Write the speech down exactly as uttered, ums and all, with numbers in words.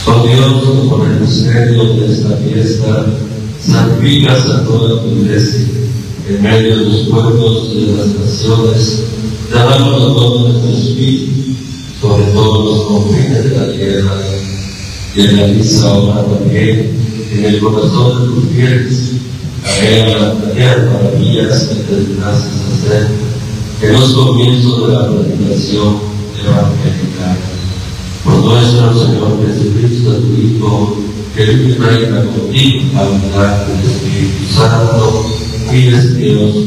Oh Dios, que por el misterio de esta fiesta santificas a toda tu iglesia, en medio de los pueblos y de las naciones, derrama a todo nuestro espíritu, sobre todos los confines de la tierra, y realiza ahora también en el corazón de tus fieles, agrega las tareas maravillas que te dignaste hacer en los comienzos de la predicación evangélica. Por nuestro Señor Jesucristo, tu Hijo, que vive y reina contigo, a la unidad del Espíritu Santo, y es Dios